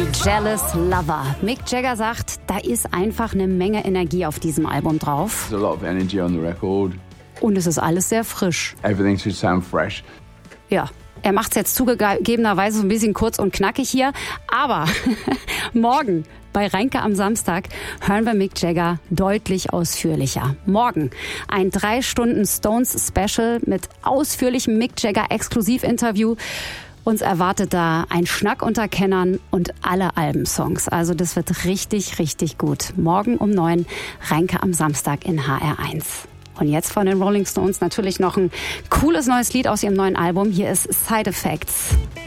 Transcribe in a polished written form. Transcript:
Jealous Lover. Mick Jagger sagt, da ist einfach eine Menge Energie auf diesem Album drauf. There's a lot of energy on the record. Und es ist alles sehr frisch. Everything should sound fresh. Ja, er macht es jetzt zugegebenerweise so ein bisschen kurz und knackig hier. Aber morgen bei Reinke am Samstag hören wir Mick Jagger deutlich ausführlicher. Morgen ein 3 Stunden Stones-Special mit ausführlichem Mick Jagger-Exklusivinterview. Uns erwartet da ein Schnack unter Kennern und alle Albensongs. Also das wird richtig, richtig gut. Morgen um 9, Reinke am Samstag in HR1. Und jetzt von den Rolling Stones natürlich noch ein cooles neues Lied aus ihrem neuen Album. Hier ist Side Effects.